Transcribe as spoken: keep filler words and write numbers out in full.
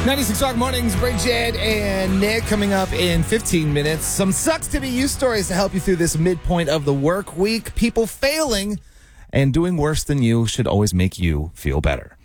ninety-six Rock Mornings, Bridget and Nick coming up in fifteen minutes. Some sucks to be you stories to help you through this midpoint of the work week. People failing and doing worse than you should always make you feel better.